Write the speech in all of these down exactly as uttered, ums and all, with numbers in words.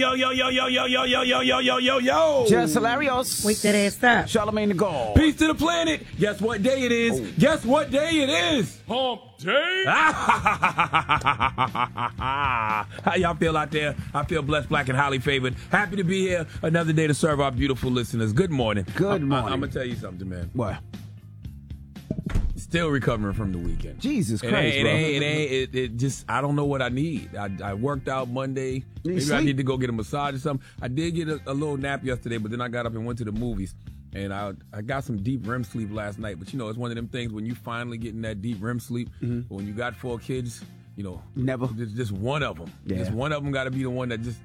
Yo, yo, yo, yo, yo, yo, yo, yo, yo, yo, yo, yo. Just Hilarious. Wake that ass up. Charlamagne the God. Peace to the planet. Guess what day it is? Oh. Guess what day it is? Hump day. How y'all feel out there? I feel blessed, black, and highly favored. Happy to be here. Another day to serve our beautiful listeners. Good morning. Good morning. I, I, I'm going to tell you something, man. What? Still recovering from the weekend. Jesus it Christ, ain't, bro. It ain't, it ain't, it, it just, I don't know what I need. I, I worked out Monday. You Maybe sleep? I need to go get a massage or something. I did get a, a little nap yesterday, but then I got up and went to the movies. And I I got some deep R E M sleep last night. But, you know, it's one of them things when you finally get in that deep R E M sleep, Mm-hmm. when you got four kids, you know. Never. Just, just one of them. Yeah. Just one of them got to be the one that just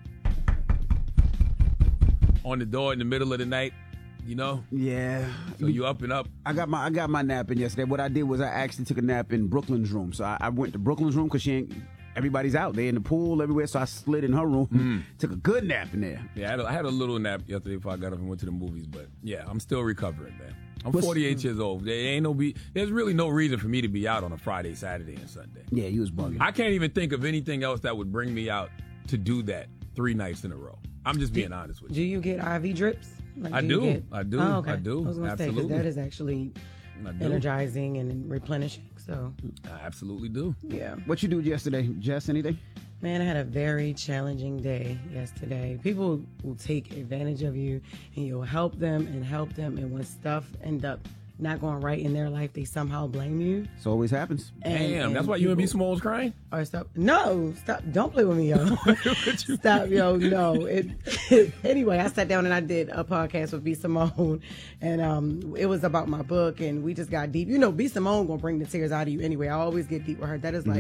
on the door in the middle of the night, you know. Yeah. So you up and up. I got my I got my nap in yesterday. What I did was I actually took a nap in Brooklyn's room. So I, I went to Brooklyn's room because she ain't. Everybody's out. They in the pool everywhere. So I slid in her room. Mm. Took a good nap in there. Yeah, I had, a, I had a little nap yesterday before I got up and went to the movies. But yeah, I'm still recovering, man. I'm What's- forty-eight years old. There ain't no be. There's really no reason for me to be out on a Friday, Saturday, and Sunday. Yeah, you was bugging. I can't even think of anything else that would bring me out to do that three nights in a row. I'm just being honest with Do you. you get I V drips? Like, I you do. get- I do. Oh, okay. I do. I was gonna say, 'cause Absolutely. that is actually I do. energizing and replenishing. So, I absolutely do. yeah. What you do yesterday, Jess? Anything? Man, I had a very challenging day yesterday. People will take advantage of you, and you'll help them and help them, and when stuff end up not going right in their life, they somehow blame you. So always happens. And, Damn, and that's why you and B people- Smalls crying? Or stop. No, stop. Don't play with me, yo. Stop, yo. No. It, it, anyway, I sat down and I did a podcast with B. Simone, and um, it was about my book, and we just got deep. You know, B. Simone gonna bring the tears out of you anyway. I always get deep with her. That is like